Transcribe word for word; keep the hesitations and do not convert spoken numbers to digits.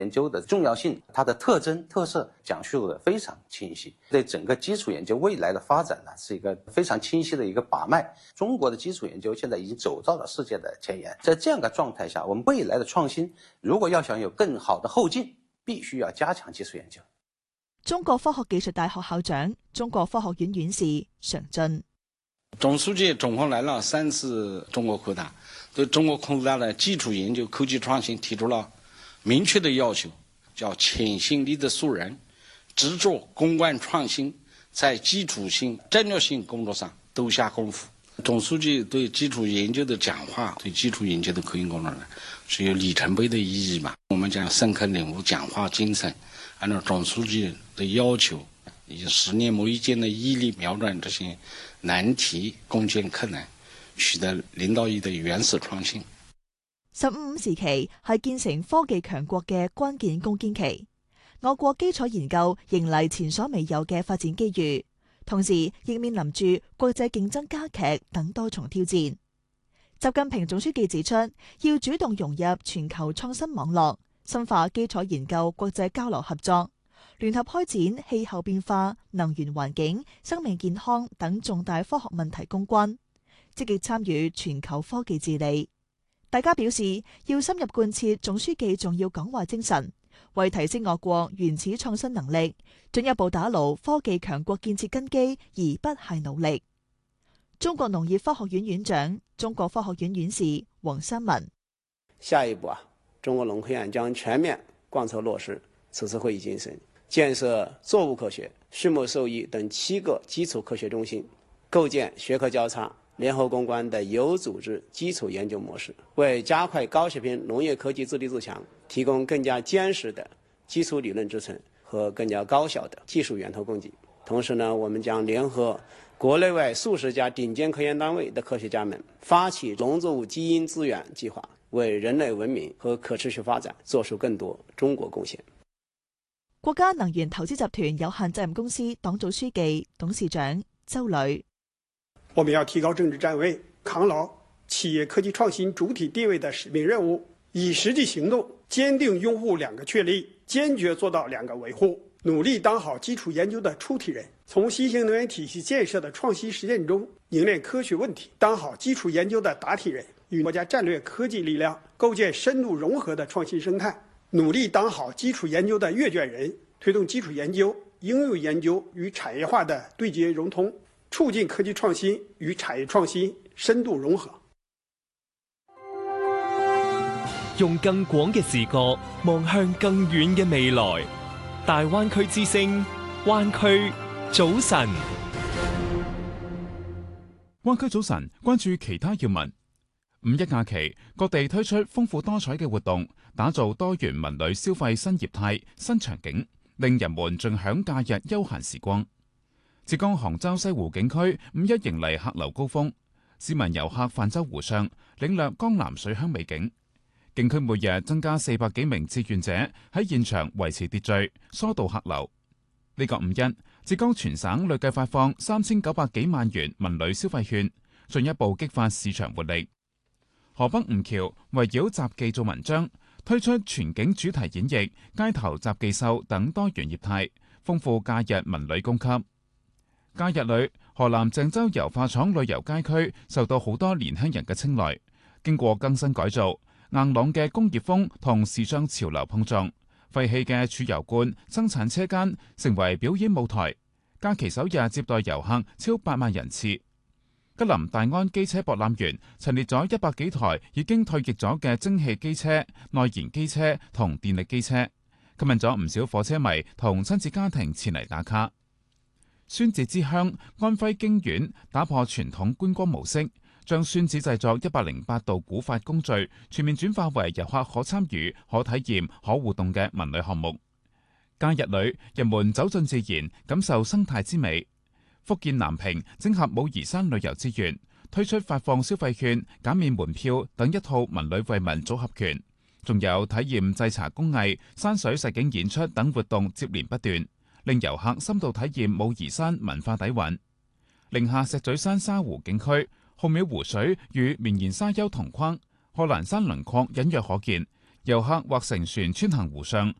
研究的重要性，它的特征特色讲述的非常清晰，对整个基础研究未来的发展呢是一个非常清晰的一个把脉。中国的基础研究现在已经走到了世界的前沿，在这样的状态下，我们未来的创新如果要想有更好的后劲，必须要加强基础研究。 中國科學技術大學校長、中國科學院院士常進。 總書記總共來了三次中國科大，對中國科大的基礎研究、科技創新提出了明確的要求，叫潛心力的素人，只做攻關創新，在基礎性、戰略性工作上都下功夫。總書記對基礎研究的講話，對基礎研究的科研工作呢，是有里程碑的意義嘛。我們將深刻領悟講話精神，按照總書記的要求，以十年磨一劍的毅力，瞄準這些難題，攻堅克難，取得領導意義的原始創新。 十五五時期係建成科技強國嘅關鍵攻堅期，我國基礎研究迎嚟前所未有嘅發展機遇，同時亦面臨住國際競爭加劇等多重挑戰。習近平總書記指出，要主動融入全球創新網絡，深化基礎研究國際交流合作，聯合開展氣候變化、能源環境、生命健康等重大科學問題攻關，積極參與全球科技治理。大家表示要深入貫徹總書記重要講話精神，為提升我國原始創新能力，進一步打牢科技強國建設根基而不懈努力。中國農業科學院院長、中國科學院院士黃三文。 下一步啊，中國農科院將全面貫徹落實此次會議精神，建設作物科學、畜牧獸醫等七個基礎科學中心，構建學科交叉、聯合攻關的有組織基礎研究模式，為加快高水平農業科技自立自強提供更加堅實的基礎理論支撐和更加高效的技術源頭供給。同時呢，我們將聯合國內外數十家頂尖科研單位的科學家們，發起農作物基因資源計劃，為人類文明和可持續發展做出更多中國貢獻。 國家能源投資集團有限責任公司黨組書記、董事長周磊。 我們要提高政治站位，扛牢企業科技創新主體地位的使命任務，以實際行動堅定擁護兩個確立，堅決做到兩個維護，努力當好基礎研究的出題人，從新型能源體系建設的創新實踐中凝練科學問題，當好基礎研究的答題人，與國家戰略科技力量構建深度融合的創新生態，努力當好基礎研究的閱卷人，推動基礎研究、應用研究與產業化的對接融通，促進科技創新與產業創新深度融合。 用更廣嘅視角望向更遠嘅未來。大灣區之聲，灣區早晨。 灣區早晨，關注其他要聞。五一假期，各地推出豐富多彩嘅活動，打造多元文旅消費新業態、新場景，令人們盡享假日休閒時光。浙江杭州西湖景區五一迎嚟客流高峰，市民遊客泛舟湖上，領略江南水鄉美景。景區每日增加四百幾名志願者喺現場維持秩序，疏導客流。呢個五一，浙江全省累計發放三千九百幾萬元文旅消費券，進一步激發市場活力。河北吳橋圍繞雜技做文章，推出全景主題演繹、街頭雜技秀等多元業態，豐富假日文旅供給。假日裏，河南鄭州油化廠旅遊街區受到好多年輕人嘅青睞，經過更新改造，硬朗嘅工業風同時尚潮流碰撞，廢棄嘅儲油罐、生產車間成為表演舞台。假期首日接待遊客超八萬人次。吉林大安機車博覽園陳列咗一百幾台已經退役咗嘅蒸汽機車、內燃機車同電力機車，吸引咗唔少火車迷同親子家庭前嚟打卡。酸子之鄉安徽京縣打破傳統觀光模式，將酸子製作一百零八道古法工序全面轉化為遊客可參與、可體驗、可互動嘅文旅項目。假日裏，人們走進自然，感受生態之美。福建南平整合武夷山旅遊資源，推出發放消費券、減免門票等一套文旅惠民組合拳，仲有體驗製茶工藝、山水實景演出等活動接連不斷，令遊客深度體驗武夷山文化底蘊。寧夏石嘴山沙湖景區，浩渺湖水與綿延沙丘同框，賀蘭山輪廓隱約可見， 遊客或乘船穿行湖上，